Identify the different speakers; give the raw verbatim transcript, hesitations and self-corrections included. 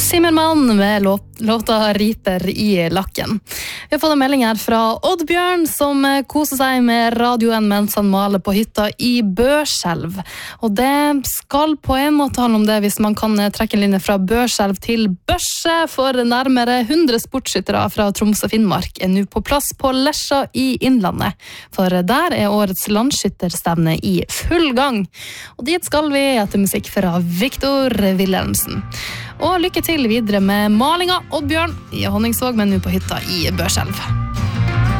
Speaker 1: Simmermann med låt, låta Riper i lakken. Vi har fått en melding her fra Oddbjørn som koser seg med radioen mens han maler på hytta i Børselv. Og det skal på en måte handle om det hvis man kan trekke en linje fra Børselv til Børse, for nærmere hundre sportsskyttere fra Troms og Finnmark er nå på plass på Lesja i Innlandet. For der er årets landskytterstevne i full gang. Og dit skal vi etter musikk fra Victor Wilhelmsen. Og lykke til videre med malinga, Oddbjørn i Honningsvåg, men nå på hytta i Børselv.